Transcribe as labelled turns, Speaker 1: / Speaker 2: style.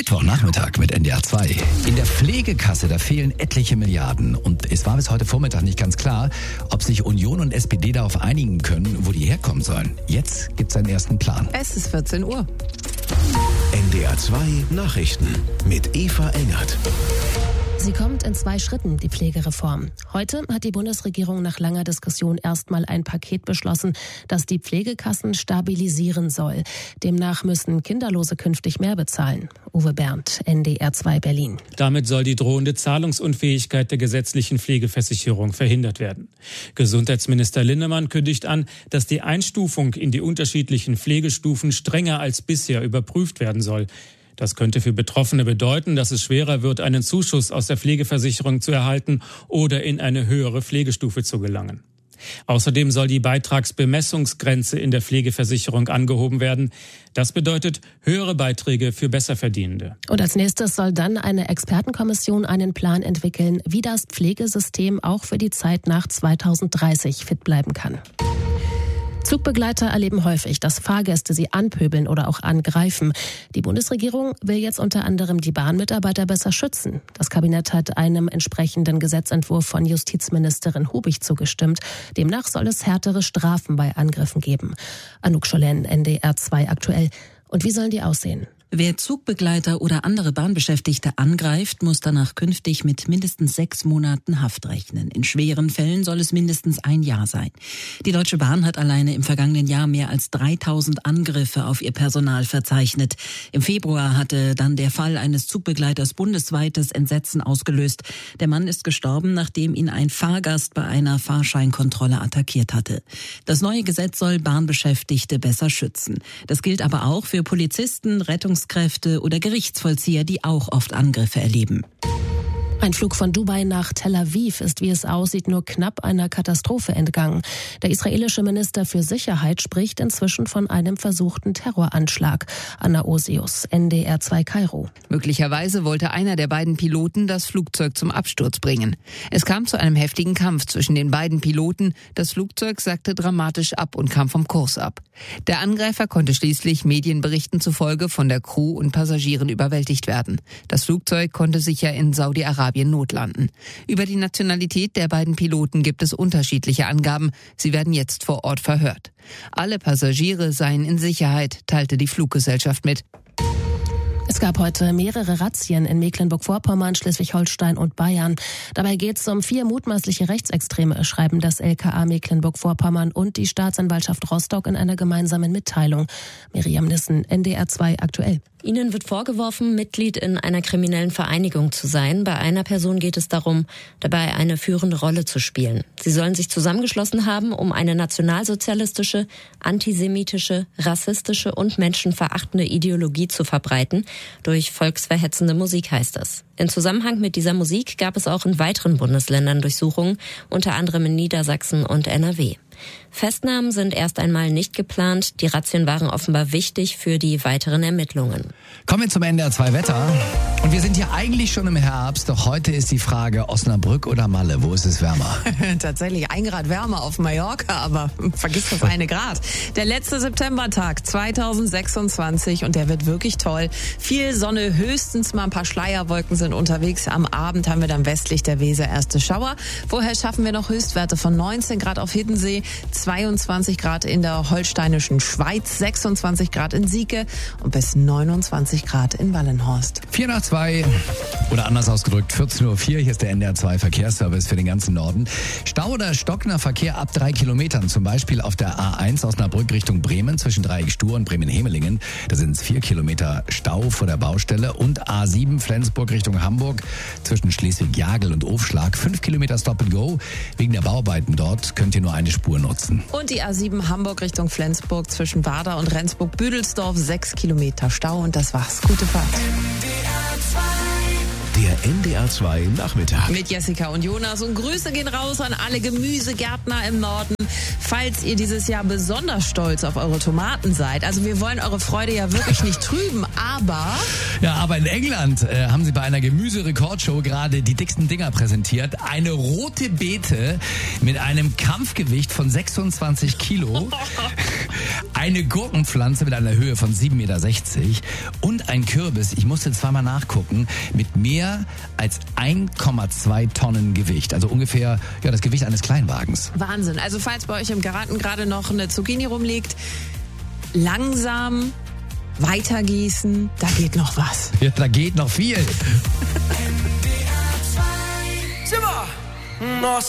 Speaker 1: Mittwochnachmittag mit NDR 2. In der Pflegekasse, da fehlen etliche Milliarden. Und es war bis heute Vormittag nicht ganz klar, ob sich Union und SPD darauf einigen können, wo die herkommen sollen. Jetzt gibt's einen ersten Plan.
Speaker 2: Es ist 14 Uhr.
Speaker 3: NDR 2 Nachrichten mit Eva Engert.
Speaker 4: Sie kommt in 2 Schritten, die Pflegereform. Heute hat die Bundesregierung nach langer Diskussion erstmal ein Paket beschlossen, das die Pflegekassen stabilisieren soll. Demnach müssen Kinderlose künftig mehr bezahlen. Uwe Berndt, NDR 2 Berlin.
Speaker 5: Damit soll die drohende Zahlungsunfähigkeit der gesetzlichen Pflegeversicherung verhindert werden. Gesundheitsminister Linnemann kündigt an, dass die Einstufung in die unterschiedlichen Pflegestufen strenger als bisher überprüft werden soll. Das könnte für Betroffene bedeuten, dass es schwerer wird, einen Zuschuss aus der Pflegeversicherung zu erhalten oder in eine höhere Pflegestufe zu gelangen. Außerdem soll die Beitragsbemessungsgrenze in der Pflegeversicherung angehoben werden. Das bedeutet höhere Beiträge für Besserverdienende.
Speaker 4: Und als nächstes soll dann eine Expertenkommission einen Plan entwickeln, wie das Pflegesystem auch für die Zeit nach 2030 fit bleiben kann. Zugbegleiter erleben häufig, dass Fahrgäste sie anpöbeln oder auch angreifen. Die Bundesregierung will jetzt unter anderem die Bahnmitarbeiter besser schützen. Das Kabinett hat einem entsprechenden Gesetzentwurf von Justizministerin Hubig zugestimmt. Demnach soll es härtere Strafen bei Angriffen geben. Anouk Scholen, NDR 2 aktuell. Und wie sollen die aussehen?
Speaker 6: Wer Zugbegleiter oder andere Bahnbeschäftigte angreift, muss danach künftig mit mindestens 6 Monaten Haft rechnen. In schweren Fällen soll es mindestens 1 Jahr sein. Die Deutsche Bahn hat alleine im vergangenen Jahr mehr als 3000 Angriffe auf ihr Personal verzeichnet. Im Februar hatte dann der Fall eines Zugbegleiters bundesweites Entsetzen ausgelöst. Der Mann ist gestorben, nachdem ihn ein Fahrgast bei einer Fahrscheinkontrolle attackiert hatte. Das neue Gesetz soll Bahnbeschäftigte besser schützen. Das gilt aber auch für Polizisten, Rettungskräfte oder Gerichtsvollzieher, die auch oft Angriffe erleben.
Speaker 4: Ein Flug von Dubai nach Tel Aviv ist, wie es aussieht, nur knapp einer Katastrophe entgangen. Der israelische Minister für Sicherheit spricht inzwischen von einem versuchten Terroranschlag. Anna Osius, NDR 2 Kairo.
Speaker 2: Möglicherweise wollte einer der beiden Piloten das Flugzeug zum Absturz bringen. Es kam zu einem heftigen Kampf zwischen den beiden Piloten. Das Flugzeug sackte dramatisch ab und kam vom Kurs ab. Der Angreifer konnte schließlich Medienberichten zufolge von der Crew und Passagieren überwältigt werden. Das Flugzeug konnte sicher in Saudi-Arabien notlanden. Über die Nationalität der beiden Piloten gibt es unterschiedliche Angaben. Sie werden jetzt vor Ort verhört. Alle Passagiere seien in Sicherheit, teilte die Fluggesellschaft mit.
Speaker 4: Es gab heute mehrere Razzien in Mecklenburg-Vorpommern, Schleswig-Holstein und Bayern. Dabei geht es um 4 mutmaßliche Rechtsextreme, schreiben das LKA Mecklenburg-Vorpommern und die Staatsanwaltschaft Rostock in einer gemeinsamen Mitteilung. Miriam Nissen, NDR 2 aktuell.
Speaker 7: Ihnen wird vorgeworfen, Mitglied in einer kriminellen Vereinigung zu sein. Bei einer Person geht es darum, dabei eine führende Rolle zu spielen. Sie sollen sich zusammengeschlossen haben, um eine nationalsozialistische, antisemitische, rassistische und menschenverachtende Ideologie zu verbreiten. Durch volksverhetzende Musik heißt es. In Zusammenhang mit dieser Musik gab es auch in weiteren Bundesländern Durchsuchungen, unter anderem in Niedersachsen und NRW. Festnahmen sind erst einmal nicht geplant. Die Razzien waren offenbar wichtig für die weiteren Ermittlungen.
Speaker 1: Kommen wir zum NDR 2 Wetter. Und wir sind hier eigentlich schon im Herbst, doch heute ist die Frage Osnabrück oder Malle. Wo ist es wärmer?
Speaker 2: Tatsächlich 1 Grad wärmer auf Mallorca, aber vergiss das 1 Grad. Der letzte Septembertag 2026 und der wird wirklich toll. Viel Sonne, höchstens mal ein paar Schleierwolken sind unterwegs. Am Abend haben wir dann westlich der Weser erste Schauer. Vorher schaffen wir noch Höchstwerte von 19 Grad auf Hiddensee, 22 Grad in der holsteinischen Schweiz, 26 Grad in Sieke und bis 29 Grad in Wallenhorst.
Speaker 1: 4 nach 2 oder anders ausgedrückt 14:04 Uhr. Hier ist der NDR 2 Verkehrsservice für den ganzen Norden. Stau oder stockender Verkehr ab 3 Kilometern, zum Beispiel auf der A1 Osnabrück Richtung Bremen zwischen Dreieck-Stur und Bremen-Hemelingen. Da sind es 4 Kilometer Stau vor der Baustelle und A7 Flensburg Richtung Hamburg zwischen Schleswig-Jagel und Ofschlag 5 Kilometer Stop and Go. Wegen der Bauarbeiten dort könnt ihr nur eine Spur nutzen.
Speaker 2: Und die A7 Hamburg Richtung Flensburg zwischen Wader und Rendsburg-Büdelsdorf 6 Kilometer Stau und das war's. Gute Fahrt.
Speaker 3: Der NDR 2 Nachmittag.
Speaker 2: Mit Jessica und Jonas und Grüße gehen raus an alle Gemüsegärtner im Norden. Falls ihr dieses Jahr besonders stolz auf eure Tomaten seid, also wir wollen eure Freude ja wirklich nicht trüben, aber...
Speaker 1: Ja, aber in England haben sie bei einer Gemüserekordshow gerade die dicksten Dinger präsentiert. Eine rote Beete mit einem Kampfgewicht von 26 Kilo Eine Gurkenpflanze mit einer Höhe von 7,60 Meter und ein Kürbis, ich musste zweimal nachgucken, mit mehr als 1,2 Tonnen Gewicht. Also ungefähr das Gewicht eines Kleinwagens.
Speaker 2: Wahnsinn. Also falls bei euch im Garten gerade noch eine Zucchini rumliegt, langsam weitergießen, da geht noch was.
Speaker 1: Ja, da geht noch viel.
Speaker 8: Simmer!